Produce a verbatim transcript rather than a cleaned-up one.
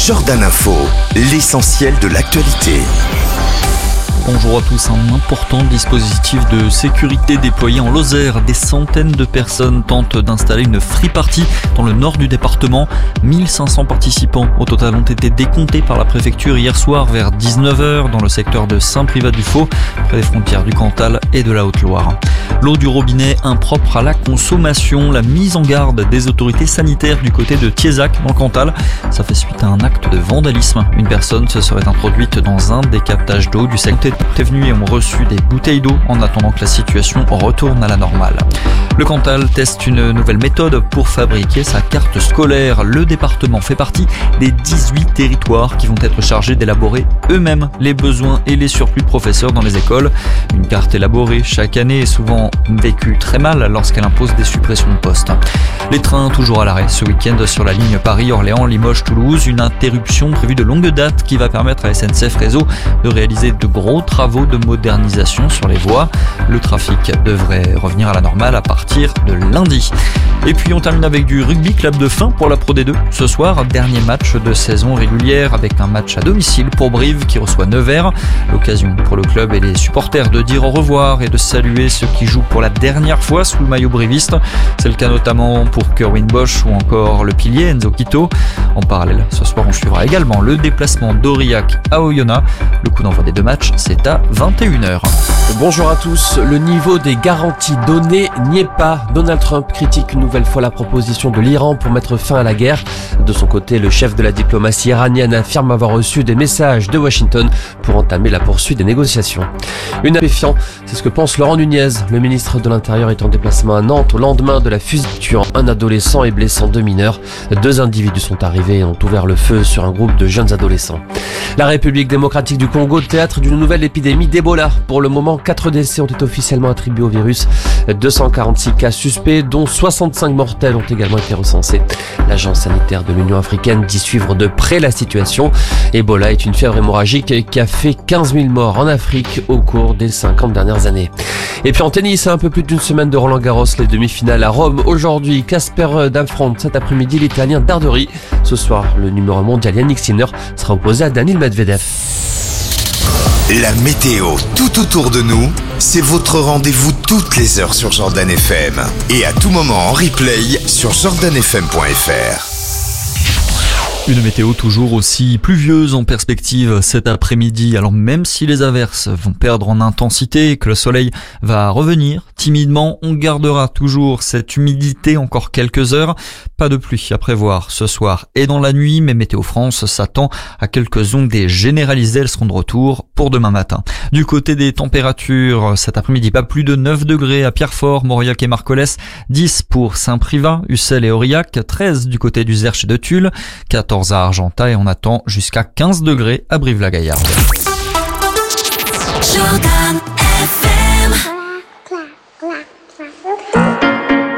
Jordan Info, l'essentiel de l'actualité. Bonjour à tous, un important dispositif de sécurité déployé en Lozère. Des centaines de personnes tentent d'installer une free party dans le nord du département. mille cinq cents participants au total ont été décomptés par la préfecture hier soir vers dix-neuf heures dans le secteur de Saint-Privat-du-Faux, près des frontières du Cantal et de la Haute-Loire. L'eau du robinet impropre à la consommation, la mise en garde des autorités sanitaires du côté de Thiézac dans le Cantal. Ça fait suite à un acte de vandalisme. Une personne se serait introduite dans un des captages d'eau du secteur est venu et ont reçu des bouteilles d'eau en attendant que la situation retourne à la normale. Le Cantal teste une nouvelle méthode pour fabriquer sa carte scolaire. Le département fait partie des dix-huit territoires qui vont être chargés d'élaborer eux-mêmes les besoins et les surplus de professeurs dans les écoles. Une carte élaborée chaque année est souvent vécue très mal lorsqu'elle impose des suppressions de postes. Les trains toujours à l'arrêt ce week-end sur la ligne Paris-Orléans-Limoges-Toulouse. Une interruption prévue de longue date qui va permettre à S N C F Réseau de réaliser de gros travaux de modernisation sur les voies. Le trafic devrait revenir à la normale à partir de lundi. Et puis on termine avec du rugby club de fin pour la Pro D deux. Ce soir, dernier match de saison régulière avec un match à domicile pour Brive qui reçoit Nevers. L'occasion pour le club et les supporters de dire au revoir et de saluer ceux qui jouent pour la dernière fois sous le maillot briviste. C'est le cas notamment pour Kerwin Bosch ou encore le pilier Enzo Quito. En parallèle, ce soir on suivra également le déplacement d'Aurillac à Oyonnax. Le coup d'envoi des deux matchs, c'est à vingt et une heures. Bonjour à tous. Le niveau des garanties données n'y est pas. Donald Trump critique une nouvelle fois la proposition de l'Iran pour mettre fin à la guerre. De son côté, le chef de la diplomatie iranienne affirme avoir reçu des messages de Washington pour entamer la poursuite des négociations. Une appéfiant, c'est ce que pense Laurent Nunez. Le ministre de l'Intérieur est en déplacement à Nantes au lendemain de la fusillade tuant un adolescent et blessant deux mineurs. Deux individus sont arrivés et ont ouvert le feu sur un groupe de jeunes adolescents. La République démocratique du Congo, théâtre d'une nouvelle épidémie d'Ebola. Pour le moment, quatre décès ont été officiellement attribués au virus. deux cent quarante-six cas suspects, dont soixante-cinq mortels, ont également été recensés. L'agence sanitaire de l'Union africaine dit suivre de près la situation. Ebola est une fièvre hémorragique qui a fait quinze mille morts en Afrique au cours des cinquante dernières années. Et puis en tennis, à un peu plus d'une semaine de Roland-Garros, les demi-finales à Rome. Aujourd'hui, Casper affronte cet après-midi l'Italien Darderi. Ce soir, le numéro mondial Yannick Sinner sera opposé à Daniil Medvedev. La météo tout autour de nous, c'est votre rendez-vous toutes les heures sur Jordan F M. Et à tout moment en replay sur jordan f m point f r. Une météo toujours aussi pluvieuse en perspective cet après-midi. Alors même si les averses vont perdre en intensité et que le soleil va revenir timidement, on gardera toujours cette humidité encore quelques heures. Pas de pluie à prévoir ce soir et dans la nuit, mais Météo France s'attend à quelques ondées généralisées. Elles seront de retour pour demain matin. Du côté des températures, cet après-midi, pas plus de neuf degrés à Pierrefort, Mauriac et Marcollès, dix pour Saint-Privat, Ussel et Aurillac, treize du côté du Zerche et de Tulle, quatorze à Argentat et on attend jusqu'à quinze degrés à Brive-la-Gaillarde.